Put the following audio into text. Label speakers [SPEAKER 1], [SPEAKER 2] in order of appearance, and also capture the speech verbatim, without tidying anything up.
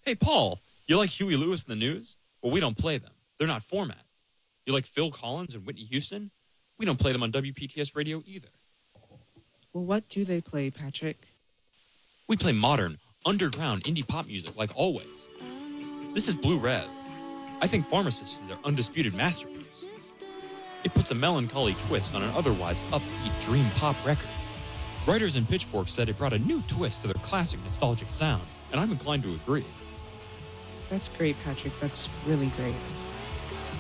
[SPEAKER 1] Hey, Paul, you like Huey Lewis and the News? Well, we don't play them. They're not format. You like Phil Collins and Whitney Houston? We don't play them on W P T S radio either.
[SPEAKER 2] Well, what do they play, Patrick?
[SPEAKER 1] We play modern, underground indie pop music like always. This is Blue Rev. I think Pharmacist is their undisputed masterpiece. It puts a melancholy twist on an otherwise upbeat dream pop record. Writers in Pitchfork said it brought a new twist to their classic nostalgic sound, and I'm inclined to agree.
[SPEAKER 2] That's great, Patrick. That's really great.